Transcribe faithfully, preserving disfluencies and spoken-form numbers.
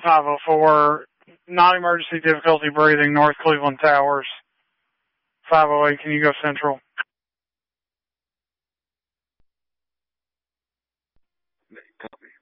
five oh four, non-emergency difficulty breathing, North Cleveland Towers. five oh eight, can you go central? Copy.